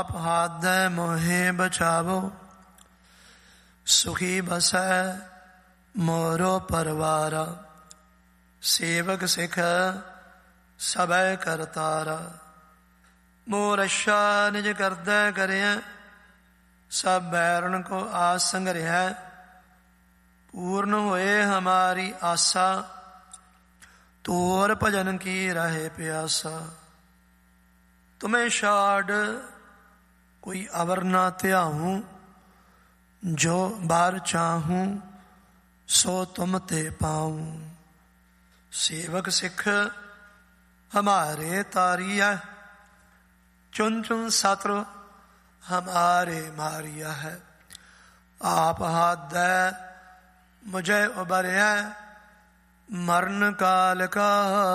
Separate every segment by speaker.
Speaker 1: आप हाथै मोहे बचावो, सुखी बसै मोरो परवारा। सेवक सिख सबै करतारा, मोह रक्षा निज करदै करिया। सब बैरन को आस संगरिया, पूर्ण होए हमारी आशा। तोर भजन की रहे प्यासा, तुम्हें छाड़ कोई अवर ना त्याहूँ। जो बार चाहूँ सो तुम ते पाऊँ। सेवक सिख हमारे तारिया, चुन चुन सत्र हमारे मारिया है। आप हाथ दे मुझे उबरिया, मरण काल का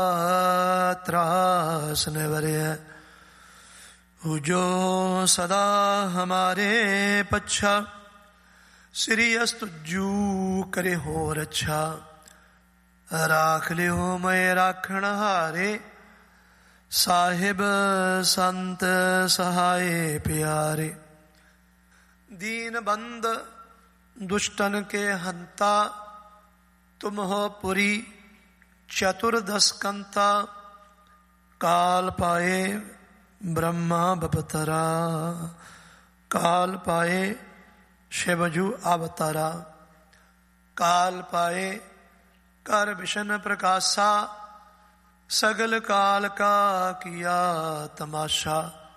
Speaker 1: त्रास निवरिया। जो सदा हमारे पच्छा, श्री अस्तुजू करे हो रक्षा। राख लियो मैं राखण हारे, साहिब संत सहाय प्यारे। दीन बंद दुष्टन के हंता, तुम हो पुरी चतुर्दश कंता। काल पाए ब्रह्मा बपतरा, काल पाए शिवजू अवतारा। काल पाए कर विशन प्रकाशा, सगल काल का किया तमाशा।